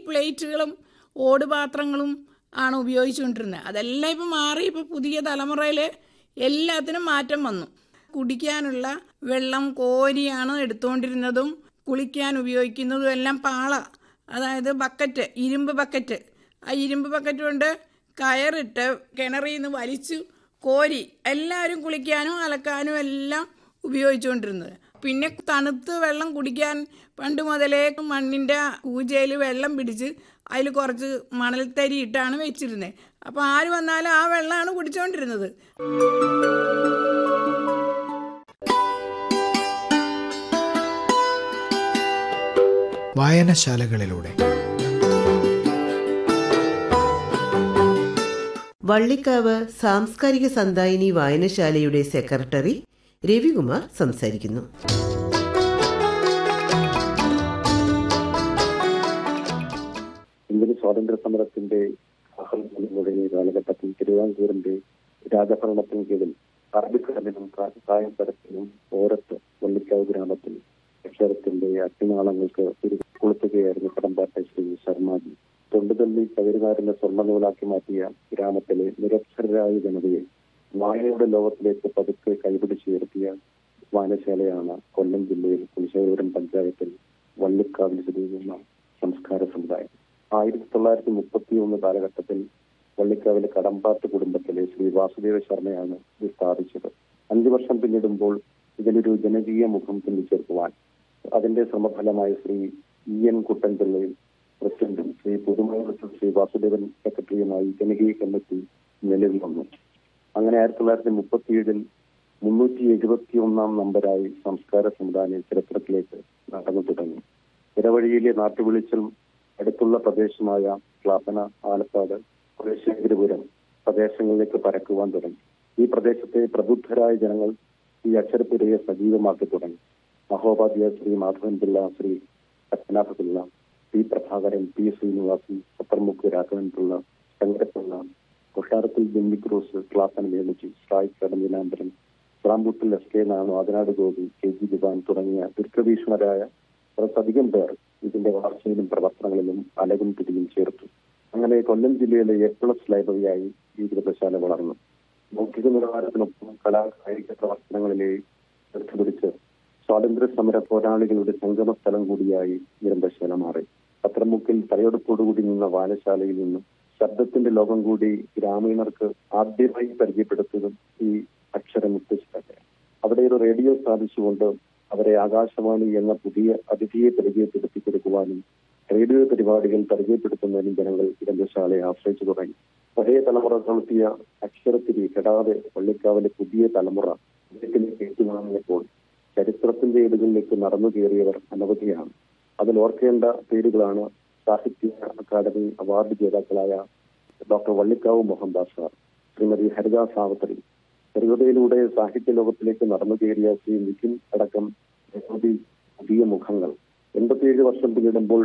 പ്ലേറ്റുകളും ഓടുപാത്രങ്ങളും ആണ് ഉപയോഗിച്ചുകൊണ്ടിരുന്നത്. അതെല്ലാം ഇപ്പം മാറി. ഇപ്പം പുതിയ തലമുറയിൽ എല്ലാത്തിനും മാറ്റം വന്നു. കുടിക്കാനുള്ള വെള്ളം കോരിയാണ് എടുത്തുകൊണ്ടിരുന്നതും കുളിക്കാൻ ഉപയോഗിക്കുന്നതും എല്ലാം പാള, അതായത് ബക്കറ്റ്, ഇരുമ്പ് ബക്കറ്റ്. ആ ഇരുമ്പ് ബക്കറ്റ് കൊണ്ട് കയറിട്ട് കിണറിൽ നിന്ന് വലിച്ചു കോരി എല്ലാവരും കുളിക്കാനും അലക്കാനും എല്ലാം ഉപയോഗിച്ചുകൊണ്ടിരുന്നത്. പിന്നെ തണുത്ത് വെള്ളം കുടിക്കാൻ പണ്ട് മുതലേ മണ്ണിൻ്റെ കൂജയിൽ വെള്ളം പിടിച്ച് അതിൽ കുറച്ച് മണൽത്തരി ഇട്ടാണ് വെച്ചിരുന്നത്. അപ്പോൾ ആര് വന്നാലും ആ വെള്ളമാണ് കുടിച്ചുകൊണ്ടിരുന്നത്. വായനശാലകളിലൂടെ വള്ളിക്കാവ് സാംസ്കാരിക സന്തായിനി വായനശാലയുടെ സെക്രട്ടറി രവികുമാർ സംസാരിക്കുന്നു. ഇന്ത്യൻ സ്വാതന്ത്ര്യ സമരത്തിന്റെ തുടങ്ങിയ കാലഘട്ടത്തിൽ തിരുവിതാംകൂറിന്റെ രാജഭരണത്തിന് കീഴിൽ അറബിക്കടലിനും കായംപരത്തിനും ഓരത്ത് വള്ളിക്കാവ് ഗ്രാമത്തിൽ അക്ഷരത്തിന്റെ അഗ്നിനാളങ്ങൾക്ക് കൊളുത്തുകയായിരുന്നു കടമ്പാട്ട ശ്രീ ശർമാജി. തൊണ്ടുതള്ളി കവിരുകാരനെ സ്വർണ്ണനൂലാക്കി മാറ്റിയ ഗ്രാമത്തിലെ നിരക്ഷരരായ ജനതയെ വായനയുടെ ലോകത്തിലേക്ക് പതുക്കെ കൈപിടിച്ചുയർത്തിയ വായനശാലയാണ് കൊല്ലം ജില്ലയിൽ കുലശേഖരപുരം പഞ്ചായത്തിൽ വള്ളിക്കാവിൽ സ്ഥിതി ചെയ്യുന്ന സംസ്കാര സമുദായം. 1931 കാലഘട്ടത്തിൽ വള്ളിക്കാവിലെ കടമ്പാട്ട് കുടുംബത്തിലെ ശ്രീ വാസുദേവ ശർമ്മയാണ് ഇത് സ്ഥാപിച്ചത്. 5 വർഷം പിന്നിടുമ്പോൾ ഇതിലൊരു ജനകീയ മുഖം തുന്നിച്ചേർക്കുവാൻ അതിന്റെ ശ്രമഫലമായി ശ്രീ EN കുട്ടൻപിള്ളയും പ്രസിഡന്റും ശ്രീ പുതുമംഗലത്ത് ശ്രീ വാസുദേവൻ സെക്രട്ടറിയുമായി ജനകീയ കമ്മിറ്റി നിലവിൽ വന്നു. അങ്ങനെ 1937 371 നമ്പരായി സംസ്കാര സമുദായം ചരിത്രത്തിലേക്ക് നടന്നു തുടങ്ങി. ഇടവഴിയിലെ നാട്ടുവിളിച്ചൽ അടുത്തുള്ള പ്രദേശമായ ക്ലാപ്പന, ആലപ്പാട്, കുലശേഖരപുരം പ്രദേശങ്ങളിലേക്ക് പരക്കുവാൻ തുടങ്ങി. ഈ പ്രദേശത്തെ പ്രബുദ്ധരായ ജനങ്ങൾ ഈ അക്ഷരപ്പുരയെ സജീവമാക്കി തുടങ്ങി. മഹോപാധ്യായ ശ്രീ മാധവൻ പിള്ള, ശ്രീ പത്മനാഭ പിള്ള, പി പ്രഭാകരൻ, പി ശ്രീനിവാസൻ, പത്രമുക്ക് രാഘവൻപിള്ള, ശങ്കരപ്പിള്ള, കൊട്ടാരത്തിൽ ബെന്നിക്രൂസ്, ക്ലാപ്പൻ വേണുജി, സായിക്കട നീലാംബരൻ, സ്രാമ്പൂട്ടിൽ SK നാണു, ആദനാട് ഗോപി, KG ദിവാൻ തുടങ്ങിയ ദീർഘവീക്ഷണരായ കുറച്ചധികം പേർ ഇതിന്റെ വളർച്ചയിലും പ്രവർത്തനങ്ങളിലും അലകും തിരിയും ചേർത്തു. അങ്ങനെ കൊല്ലം ജില്ലയിലെ A+ ലൈബ്രറിയായി ഈ ഗ്രന്ഥശാല വളർന്നു. ബൗദ്ധിക നിലവാരത്തിനൊപ്പം കലാകായിക പ്രവർത്തനങ്ങളിലെ ശ്രദ്ധ പിടിച്ച് സ്വാതന്ത്ര്യ സമര പോരാളികളുടെ സംഗമ സ്ഥലം കൂടിയായി ഗ്രന്ഥശാല മാറി. പത്രമുക്കിൽ തലയെടുപ്പോടുകൂടി നിന്ന വായനശാലയിൽ നിന്നും ശബ്ദത്തിന്റെ ലോകം കൂടി ഗ്രാമീണർക്ക് ആദ്യമായി പരിചയപ്പെടുത്തതും ഈ അക്ഷരമുത്തശ്ശിയാണ്. അവിടെ ഒരു റേഡിയോ സ്ഥാപിച്ചുകൊണ്ട് അവരെ ആകാശവാണി എന്ന പുതിയ അതിഥിയെ പരിചയപ്പെടുത്തി കൊടുക്കുവാനും റേഡിയോ പരിപാടികൾ പരിചയപ്പെടുത്തുന്നതിനും ജനങ്ങൾ ഗ്രന്ഥശാലയെ ആശ്രയിച്ചു തുടങ്ങി. പഴയ തലമുറ നടത്തിയ അക്ഷരത്തിരി കെടാതെ വള്ളിക്കാവിലെ പുതിയ തലമുറ ഇതിലേക്ക് ഏറ്റുവാങ്ങിയപ്പോൾ ചരിത്രത്തിന്റെ ഏടുകളിലേക്ക് നടന്നു കയറിയവർ അനവധിയാണ്. അതിൽ ഓർക്കേണ്ട പേരുകളാണ് സാഹിത്യ അക്കാദമി അവാർഡ് ജേതാക്കളായ ഡോക്ടർ വള്ളിക്കാവ് മോഹൻദാസ് സാർ, ശ്രീമതി ഹരിദാ സാവത്രി, ചെറുകഥയിലൂടെ സാഹിത്യ ലോകത്തിലേക്ക് നടന്നു കയറിയ ശ്രീ നിഖിൻ അടക്കം നിരവധി പുതിയ മുഖങ്ങൾ. 87 വർഷം പിന്നിടുമ്പോൾ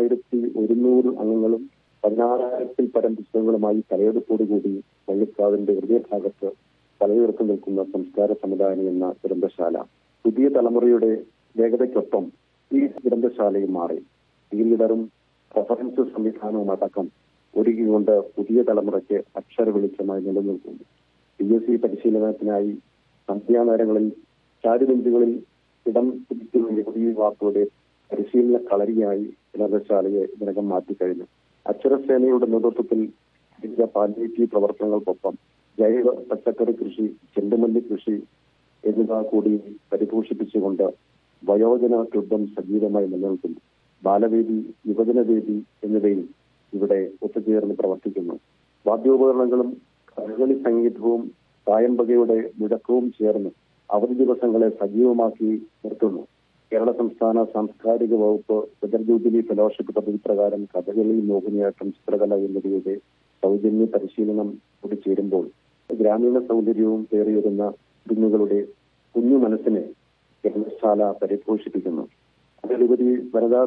2100 അംഗങ്ങളും 16,000 പരം പുസ്തകങ്ങളുമായി തലയെടുപ്പോടുകൂടി വള്ളിക്കാവിന്റെ ഹൃദയഭാഗത്ത് തലയുയർത്തി നിൽക്കുന്ന സംസ്കാര സമുദായം എന്ന ഗ്രന്ഥശാല പുതിയ തലമുറയുടെ വേഗതയ്ക്കൊപ്പം ഈ ഗ്രന്ഥശാലയും മാറി. ഈ ലീഡറും റഫറൻസ് സംവിധാനവും അടക്കം ഒരുക്കിക്കൊണ്ട് പുതിയ തലമുറയ്ക്ക് അക്ഷര വെളിച്ചമായി നിലനിൽക്കുന്നു. PSC പരിശീലനത്തിനായി സന്ധ്യാനേരങ്ങളിൽ ചാരുബെഞ്ചുകളിൽ ഇടം പിടിക്കുന്ന യുവതി യുവാക്കളുടെ പരിശീലന കളരിയായി ഗ്രന്ഥശാലയെ ഇതിനകം മാറ്റിക്കഴിഞ്ഞു. അക്ഷരസേനയുടെ നേതൃത്വത്തിൽ വിവിധ പാലിയേറ്റീവ് പ്രവർത്തനങ്ങൾക്കൊപ്പം ജൈവ പച്ചക്കറി കൃഷി, ചെണ്ടുമല്ലി കൃഷി എന്നിവ കൂടി പരിപോഷിപ്പിച്ചുകൊണ്ട് വയോജന ക്ലബ്ബം സജീവമായി നിലനിൽക്കുന്നു. ബാലവേദി, യുവജനവേദി എന്നിവയും ഇവിടെ ഒത്തുചേർന്ന് പ്രവർത്തിക്കുന്നു. വാദ്യോപകരണങ്ങളും കഥകളി സംഗീതവും തായമ്പകയുടെ മുഴക്കവും ചേർന്ന് അവധി ദിവസങ്ങളെ സജീവമാക്കി നിർത്തുന്നു. കേരള സംസ്ഥാന സാംസ്കാരിക വകുപ്പ് ജൂബിലി ഫെലോഷിപ്പ് പദ്ധതി പ്രകാരം കഥകളി, മോഹിനിയാട്ടം, ചിത്രകല എന്നിവയുടെ സൗജന്യ പരിശീലനം കൂടി ചേരുമ്പോൾ ഗ്രാമീണ സൗന്ദര്യവും പേറിയിരുന്ന കുഞ്ഞുങ്ങളുടെ കുഞ്ഞു മനസ്സിനെ ഗ്രന്ഥശാല പരിപോഷിപ്പിക്കുന്നു. അതിലുപരി വനിതാ